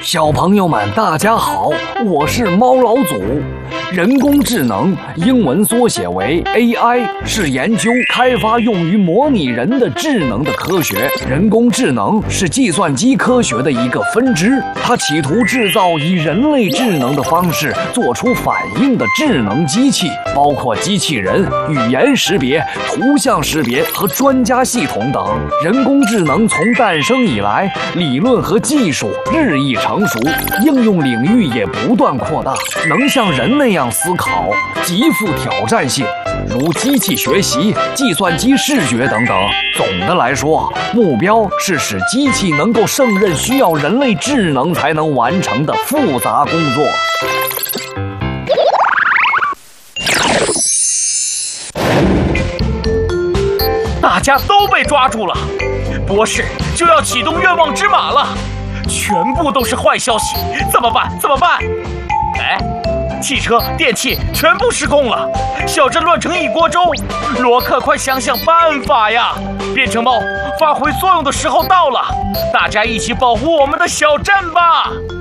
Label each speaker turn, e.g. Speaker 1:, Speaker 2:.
Speaker 1: 小朋友们，大家好，我是猫老祖。人工智能英文缩写为 AI， 是研究开发用于模拟人的智能的科学。人工智能是计算机科学的一个分支，它企图制造以人类智能的方式做出反应的智能机器，包括机器人、语言识别、图像识别和专家系统等。人工智能从诞生以来，理论和技术日益成熟，应用领域也不断扩大，能像人那样思考，极富挑战性，如机器学习、计算机视觉等等。总的来说，目标是使机器能够胜任需要人类智能才能完成的复杂工作。
Speaker 2: 大家都被抓住了，博士就要启动愿望之马了，全部都是坏消息，怎么办？怎么办？哎，汽车、电器全部失控了，小镇乱成一锅粥。罗克，快想想办法呀！变成猫发挥作用的时候到了，大家一起保护我们的小镇吧！